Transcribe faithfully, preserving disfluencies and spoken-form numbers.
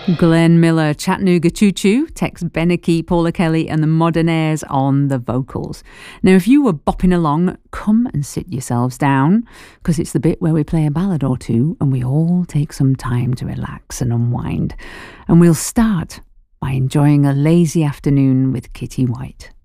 Glenn Miller, Chattanooga Choo Choo, Tex Beneke, Paula Kelly and the Modernaires on the vocals. Now, if you were bopping along, come and sit yourselves down, because it's the bit where we play a ballad or two and we all take some time to relax and unwind. And we'll start by enjoying a lazy afternoon with Kitty White.